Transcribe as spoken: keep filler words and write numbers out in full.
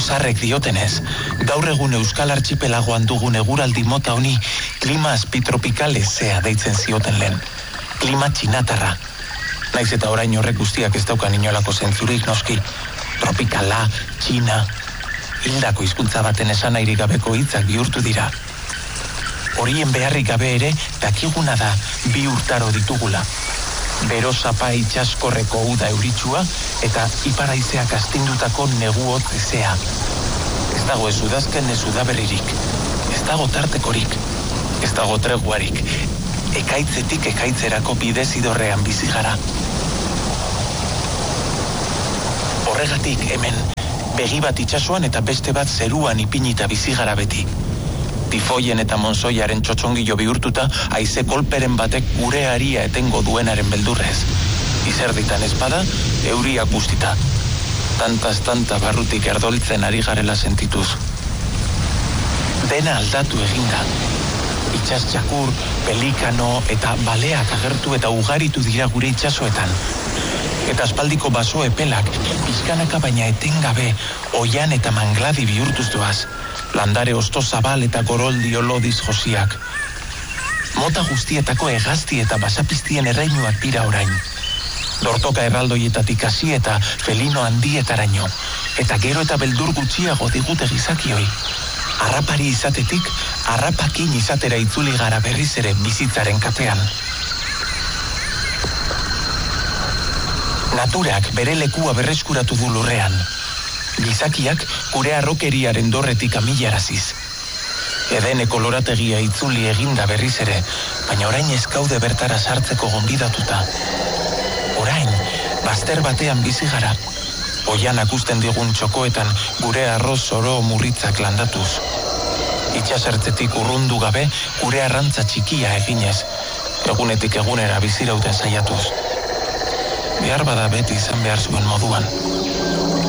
zarrek diotenez, gaur egun Euskal Archipelagoan dugun eguraldi mota honi klima azpitropikal ezea deitzen zioten lehen. Klima txinatarra. Naiz eta orain horrek guztiak ez daukan inolako zentzurik noski. Tropikala, txina, hildako hizkuntza baten esanahirik gabeko hitzak bihurtu dira. Horien beharrik gabe ere dakiguna da bi urtaro ditugula. Bero zapa itxaskorreko uda euritsua eta iparaizeak astindutako negu hotz ezea. Ez dago ez udazken ez udaberririk. Ez dago tartekorik. Ez dago treguarik. Ekaitzetik ekaitzerako bidezidorrean bizi gara. Horregatik hemen, begi bat itsasoan eta beste bat zeruan ipinita bizi gara beti. Tifoien eta monzoiaren txotxongilo bihurtuta, haize kolperen batek gure haria etengo duenaren beldurrez. Izerditan espada, euriak bustita. Tantaz tanta barrutik erdoltzen ari garela sentituz. Dena aldatu eginda. Itxas txakur, pelikano eta baleak agertu eta ugaritu dira gure itxasoetan. Eta aspaldiko baso epelak, pizkanaka baina etengabe, oian eta mangladi bihurtuz doaz. Landare osto zabal eta goroldi olodiz josiak. Mota guztietako hegazti eta basapiztien erreinuak dira orain. Dortoka erraldoietatik hasi eta felino handietaraino. Eta gero eta beldur gutxiago digute gizakioi. Harrapari izatetik, harrapakin izatera itzuli gara berriz ere bizitzaren katean. Naturak bere lekua berreskuratu du lurrean. Gizakiak gure arrokeriaren dorretik amilaraziz. Edeneko lorategia itzuli eginda berriz ere, baina orain ez gaude bertara sartzeko gonbidatuta. Orain, bazter batean bizi gara. Oianak usten digun txokoetan gure arroz oro murritzak landatuz. Itxasertzetik urrundu gabe gure arrantza txikia eginez, egunetik egunera bizirauten saiatuz. Behar bada beti izan behar zuen moduan.